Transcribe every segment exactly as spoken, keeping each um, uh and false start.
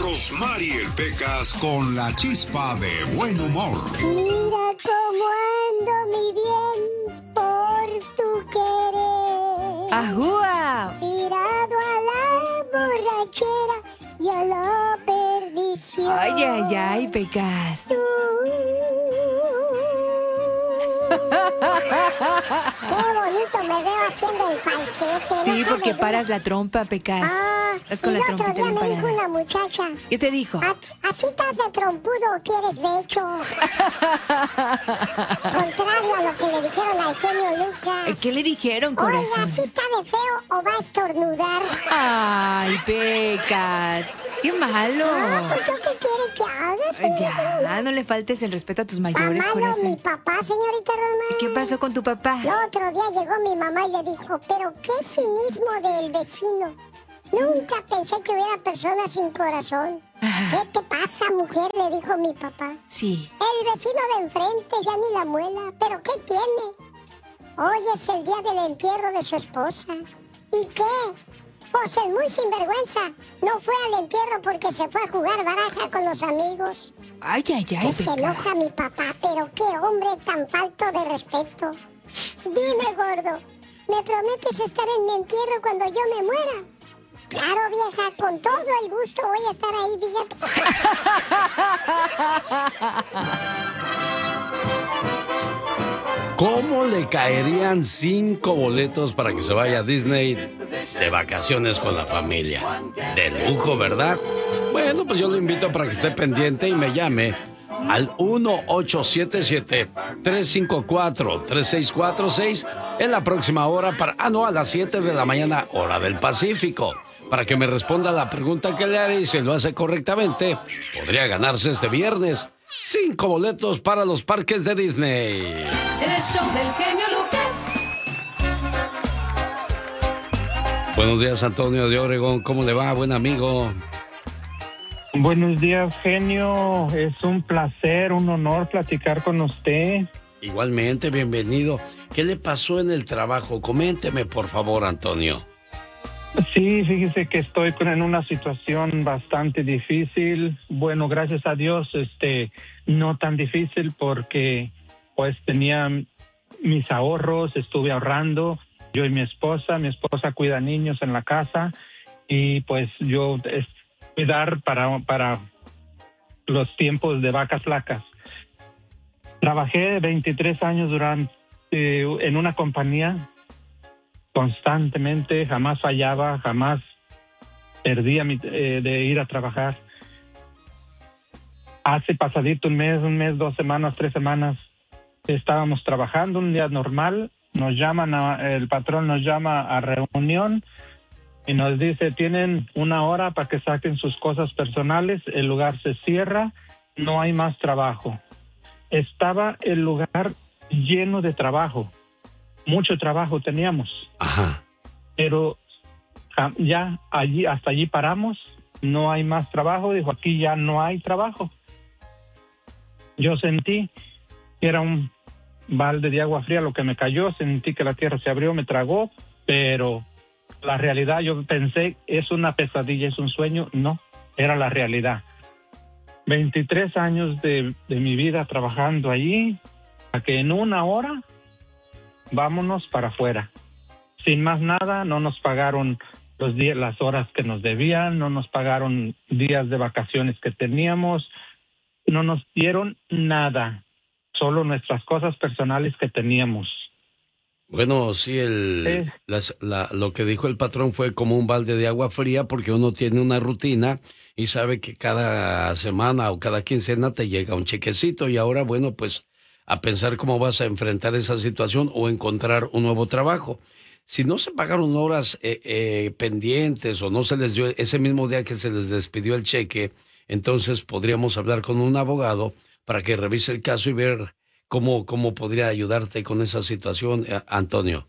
Rosmarie Pecas con la chispa de buen humor. Mira cómo ando, mi bien, por tu querer. ¡Ajúa! Tirado a la borrachera y a la perdición. Ay, ay, ay, Pecas. Tú. Qué bonito me veo haciendo el falsete. Sí, Déjame porque ver. paras la trompa, Pecas. Ah, Estás y con el la otro trompita día bien me dijo parada. una muchacha. ¿Qué te dijo? ¿Así estás de trompudo o quieres becho? Contrario a lo que le dijeron al genio Lucas. ¿Qué le dijeron, corazón? Oiga, ¿sí está de feo o va a estornudar? Ay, Pecas. ¡Qué malo! Ah, pues yo qué quiere que haga, señorita. Ya, no le faltes el respeto a tus Está mayores, malo corazón. mi papá, señorita Román. ¿Qué pasó con tu papá? El otro día llegó mi mamá y le dijo, pero qué cinismo del vecino. Nunca pensé que hubiera personas sin corazón. Ajá. ¿Qué te pasa, mujer? Le dijo mi papá. Sí. El vecino de enfrente ya ni la muela. ¿Pero qué tiene? Hoy es el día del entierro de su esposa. ¿Y qué? Pues el muy sinvergüenza no fue al entierro porque se fue a jugar baraja con los amigos. Ay, ay, ay, Que se Pecas. enoja mi papá, pero qué hombre tan falto de respeto. Dime, gordo, ¿me prometes estar en mi entierro cuando yo me muera? Claro, vieja, con todo el gusto voy a estar ahí, fíjate. ¿Cómo le caerían cinco boletos para que se vaya a Disney de vacaciones con la familia? De lujo, ¿verdad? Bueno, pues yo lo invito para que esté pendiente y me llame al uno ocho siete siete, tres cinco cuatro, tres seis cuatro seis en la próxima hora para... Ah, no, a las siete de la mañana, hora del Pacífico. Para que me responda la pregunta que le haré y si lo hace correctamente, podría ganarse este viernes cinco boletos para los parques de Disney. El show del genio Lucas. Buenos días, Antonio de Oregón. ¿Cómo le va, buen amigo? Buenos días, genio. Es un placer, un honor platicar con usted. Igualmente, bienvenido. ¿Qué le pasó en el trabajo? Coménteme, por favor, Antonio. Sí, fíjese que estoy con- en una situación bastante difícil. Bueno, gracias a Dios, este, no tan difícil porque pues tenía mis ahorros, estuve ahorrando, yo y mi esposa, mi esposa cuida niños en la casa y pues yo es cuidar para, para los tiempos de vacas flacas. Trabajé veintitrés años durante eh, en una compañía constantemente, jamás fallaba, jamás perdía mi, eh, de ir a trabajar. Hace pasadito un mes, un mes, dos semanas, tres semanas, estábamos trabajando un día normal, nos llaman, a, el patrón nos llama a reunión y nos dice, tienen una hora para que saquen sus cosas personales, el lugar se cierra, no hay más trabajo. Estaba el lugar lleno de trabajo, mucho trabajo teníamos. Ajá. Pero ja- ya allí, hasta allí paramos, no hay más trabajo, dijo, aquí ya no hay trabajo. Yo sentí que era un balde de agua fría lo que me cayó, sentí que la tierra se abrió, me tragó, pero la realidad, yo pensé, es una pesadilla, es un sueño, no, era la realidad. veintitrés años de, de mi vida trabajando allí, a que en una hora, vámonos para afuera. Sin más nada, no nos pagaron los días, las horas que nos debían, no nos pagaron días de vacaciones que teníamos, no nos dieron nada, solo nuestras cosas personales que teníamos. Bueno, sí, el, Eh. las- la- lo que dijo el patrón fue como un balde de agua fría porque uno tiene una rutina y sabe que cada semana o cada quincena te llega un chequecito y ahora, bueno, pues a pensar cómo vas a enfrentar esa situación o encontrar un nuevo trabajo. Si no se pagaron horas eh, eh, pendientes o no se les dio ese mismo día que se les despidió el cheque, entonces podríamos hablar con un abogado para que revise el caso y ver cómo, cómo podría ayudarte con esa situación, eh, Antonio.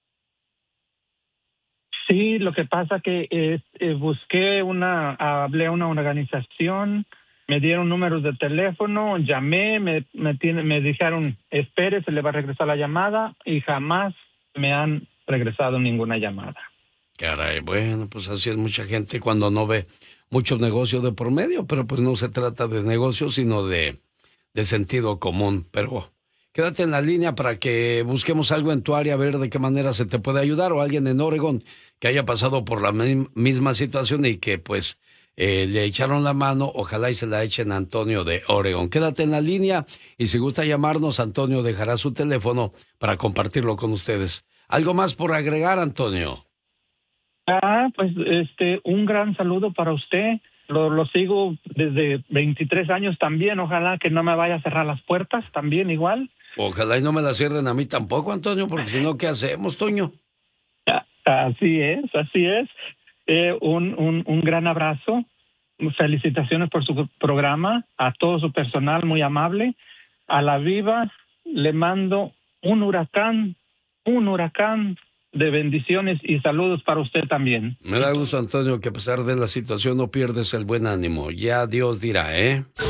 Sí, lo que pasa que eh, eh, busqué una, hablé a una organización, me dieron números de teléfono, llamé, me, me, tiene, me dijeron, espere, se le va a regresar la llamada y jamás me han regresado ninguna llamada. Caray, bueno, pues así es mucha gente cuando no ve mucho negocio de por medio, pero pues no se trata de negocio, sino de, de sentido común. Pero quédate en la línea para que busquemos algo en tu área, a ver de qué manera se te puede ayudar, o alguien en Oregon que haya pasado por la misma situación y que pues eh, le echaron la mano. Ojalá y se la echen a Antonio de Oregon. Quédate en la línea y si gusta llamarnos, Antonio dejará su teléfono para compartirlo con ustedes. ¿Algo más por agregar, Antonio? Ah, pues este, un gran saludo para usted. Lo, lo sigo desde veintitrés años también. Ojalá que no me vaya a cerrar las puertas también igual. Ojalá y no me la cierren a mí tampoco, Antonio, porque si no, ¿qué hacemos, Toño? Así es, así es. Eh, un, un, un gran abrazo. Felicitaciones por su programa. A todo su personal muy amable. A la Viva le mando un huracán, un huracán de bendiciones y saludos para usted también. Me da gusto, Antonio, que a pesar de la situación no pierdes el buen ánimo. Ya Dios dirá, ¿eh?